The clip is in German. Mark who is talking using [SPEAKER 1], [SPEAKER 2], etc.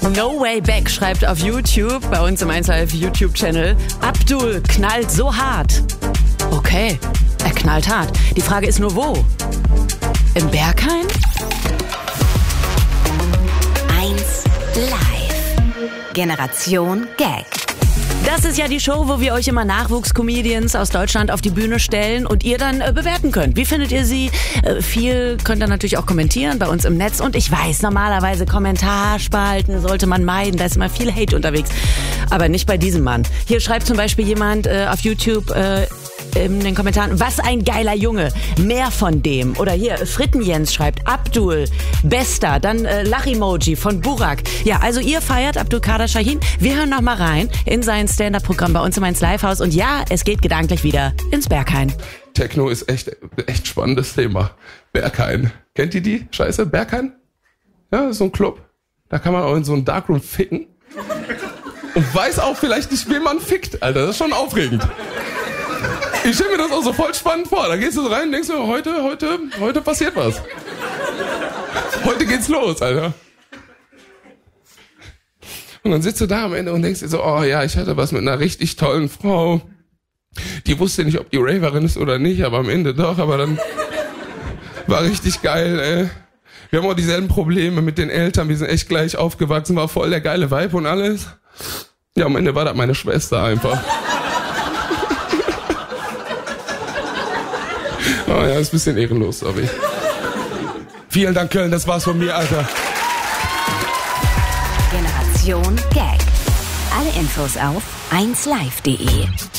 [SPEAKER 1] No Way Back schreibt auf YouTube, bei uns im 1Live YouTube-Channel, Abdul knallt so hart. Okay, er knallt hart. Die Frage ist nur wo? Im Berghain?
[SPEAKER 2] 1Live. Generation Gag.
[SPEAKER 1] Das ist ja die Show, wo wir euch immer Nachwuchscomedians aus Deutschland auf die Bühne stellen und ihr dann bewerten könnt. Wie findet ihr sie? Viel könnt ihr natürlich auch kommentieren bei uns im Netz. Und ich weiß, normalerweise Kommentarspalten sollte man meiden. Da ist immer viel Hate unterwegs. Aber nicht bei diesem Mann. Hier schreibt zum Beispiel jemand auf YouTube in den Kommentaren, was ein geiler Junge, mehr von dem. Oder hier, Fritten-Jens schreibt, Abdul, bester, dann Lach-Emoji von Burak. Ja, also ihr feiert Abdul Kader Shahin. Wir hören noch mal rein in sein Stand-Up-Programm bei uns im 1Live-Haus. Und ja, es geht gedanklich wieder ins Berghain.
[SPEAKER 3] Techno ist echt spannendes Thema. Berghain. Kennt ihr die Scheiße? Berghain? Ja, so ein Club. Da kann man auch in so einem Darkroom ficken. Und weiß auch vielleicht nicht, wen man fickt, Alter. Das ist schon aufregend. Ich stelle mir das auch so voll spannend vor. Da gehst du so rein und denkst du, heute passiert was. Heute geht's los, Alter. Und dann sitzt du da am Ende und denkst dir so, oh ja, ich hatte was mit einer richtig tollen Frau. Die wusste nicht, ob die Raverin ist oder nicht, aber am Ende doch. Aber dann war richtig geil, ey. Wir haben auch dieselben Probleme mit den Eltern. Wir sind echt gleich aufgewachsen. War voll der geile Vibe und alles. Ja, am Ende war das meine Schwester einfach. Oh ja, ist ein bisschen ehrenlos, sorry. Vielen Dank, Köln, das war's von mir, Alter.
[SPEAKER 2] Generation Gag. Alle Infos auf 1Live.de.